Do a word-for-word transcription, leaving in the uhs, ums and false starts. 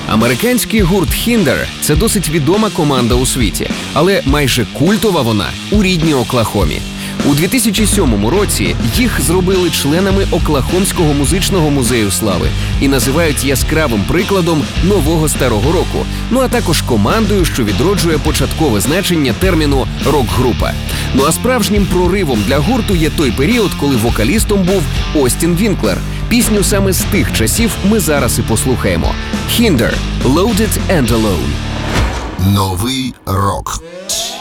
Американський гурт Hinder – це досить відома команда у світі, але майже культова вона у рідній Оклахомі. У дві тисячі сьомому році їх зробили членами Оклахомського музичного музею слави і називають яскравим прикладом нового старого року, ну а також командою, що відроджує початкове значення терміну «рок-група». Ну а справжнім проривом для гурту є той період, коли вокалістом був Остін Вінклер. Пісню саме з тих часів ми зараз і послухаємо. Hinder – «Loaded and Alone». Новий рок.